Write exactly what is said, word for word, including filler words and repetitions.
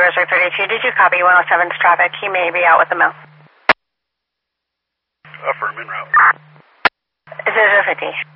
Brunswick thirty-two, did you copy one oh seven's traffic? He may be out with the mail. Affirm en route. zero zero fifty.